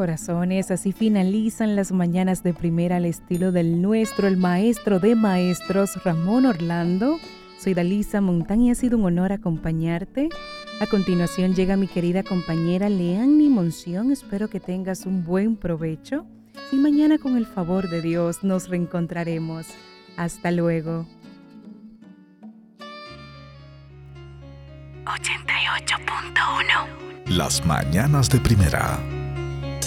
corazones, así finalizan las mañanas de primera al estilo del nuestro, el maestro de maestros, Ramón Orlando. Soy Dalisa Montán y ha sido un honor acompañarte. A continuación llega mi querida compañera Leanny Monción. Espero que tengas un buen provecho y mañana con el favor de Dios nos reencontraremos. Hasta luego. 88.1 Las mañanas de primera.